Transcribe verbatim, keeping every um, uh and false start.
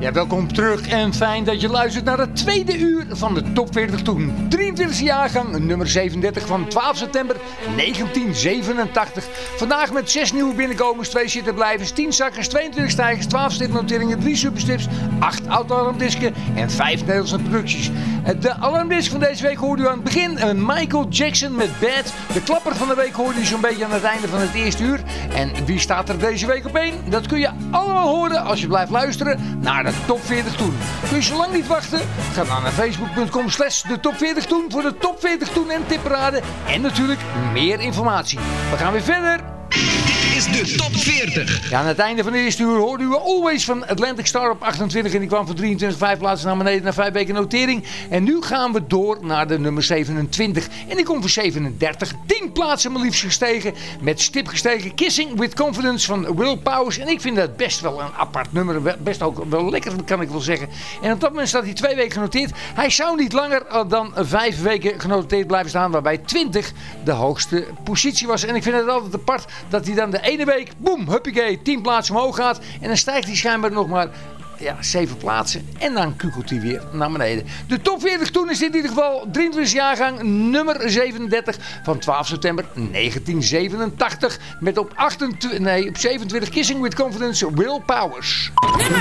Ja, welkom terug en fijn dat je luistert naar het tweede uur van de Top veertig Toen. drieëntwintigste jaargang, nummer zevenendertig van twaalf september negentien zevenentachtig. Vandaag met zes nieuwe binnenkomers, twee zittenblijvers, tien zakkers, tweeëntwintig stijgers, twaalf stipnoteringen, drie superstips, acht auto-alarmdisken en vijf Nederlandse producties. De alarmdisc van deze week hoorde u aan het begin een Michael Jackson met Bad. De klapper van de week hoorde u zo'n beetje aan het einde van het eerste uur. En wie staat er deze week op één? Dat kun je allemaal horen als je blijft luisteren naar de Top veertig Toen. Kun je zo lang niet wachten? Ga dan naar facebook punt com slash de Top veertig Toen voor de Top veertig Toen en tipparade. En natuurlijk meer informatie. We gaan weer verder. Dit is de Top veertig. Ja, aan het einde van de eerste uur hoorde u Always van Atlantic Star op achtentwintig. En die kwam van drieëntwintig vijf plaatsen naar beneden naar vijf weken notering. En nu gaan we door naar de nummer zevenentwintig. En die komt van zevenendertig. tien plaatsen maar liefst gestegen. Met stip gestegen Kissing with Confidence van Will Powers. En ik vind dat best wel een apart nummer. Best ook wel lekker, kan ik wel zeggen. En op dat moment staat hij twee weken genoteerd. Hij zou niet langer dan vijf weken genoteerd blijven staan. Waarbij twintig de hoogste positie was. En ik vind het altijd apart dat hij dan de ene week, boem, huppakee, tien plaatsen omhoog gaat. En dan stijgt hij schijnbaar nog maar ja, zeven plaatsen. En dan kukelt hij weer naar beneden. De Top veertig Toen is dit in ieder geval drieëntwintigste jaargang nummer zevenendertig van twaalf september negentien zevenentachtig. Met op, achtentwintig, nee, op zevenentwintig Kissing with Confidence Will Powers.